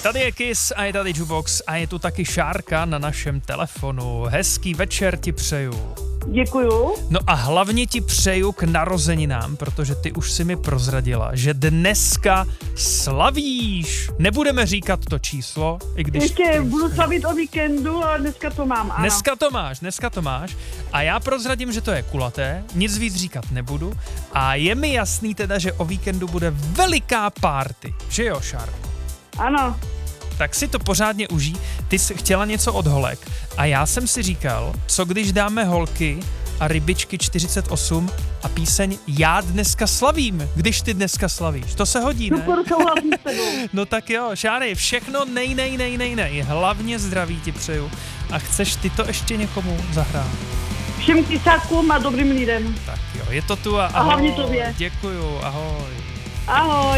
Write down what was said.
Tady je Kiss a je tady Jukebox a je tu taky Šárka na našem telefonu. Hezký večer ti přeju. Děkuju. No a hlavně ti přeju k narozeninám, protože ty už si mi prozradila, že dneska slavíš. Nebudeme říkat to číslo, i když... Ještě budu slavit o víkendu, ale dneska to mám, ano. Dneska to máš. A já prozradím, že to je kulaté, nic víc říkat nebudu. A je mi jasný teda, že o víkendu bude veliká party. Že jo, Šárko? Ano. Tak si to pořádně užij. Ty jsi chtěla něco od holek a já jsem si říkal, co když dáme holky a rybičky 48 a píseň Já dneska slavím, když ty dneska slavíš. To se hodí, ne? Super, souhlasím s tebou. No tak jo, Šáry, všechno nej. Hlavně zdraví ti přeju. A chceš ty to ještě někomu zahrát? Všem tisákům a dobrým lidem. Tak jo, je to tu a ahoj. A hlavně tobě. Děkuju, ahoj. Ahoj.